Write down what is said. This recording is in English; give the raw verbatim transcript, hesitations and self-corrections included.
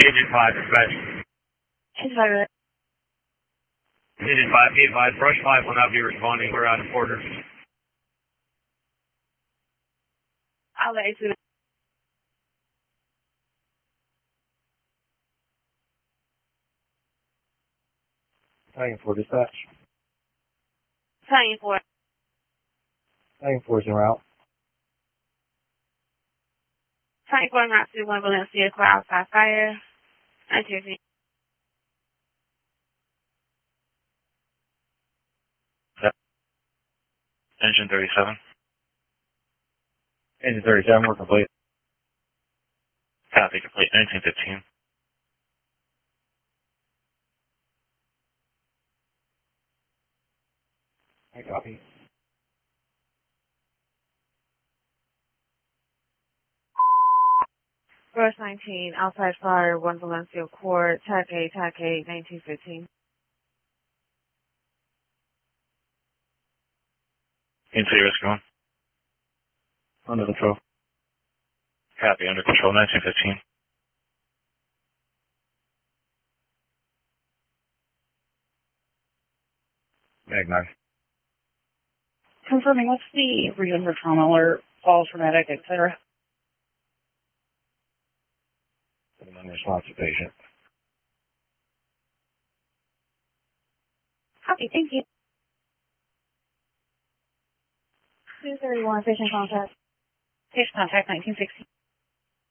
Agent five, dispatch. Agent five. Agent five, be advised, Brush five will not be responding. We're out of order. I'll let you. Nine four dispatch. Nine four. Nine four is en route. Nine four route to one Valencia for outside fire. Enter. Engine thirty-seven. Engine thirty-seven, we're complete. Copy, complete. nineteen fifteen. I copy. Rush nineteen, outside fire, one Valencia Court, Tac A, Tac A, nineteen fifteen. Interior is going. Under control. Copy, under control, nineteen fifteen. Mag nine. Confirming, what's the reason for trauma alert, falls, traumatic, et cetera? An unresponsive patient. Copy, thank you. two thirty-one, patient contact. Patient contact, nineteen sixty.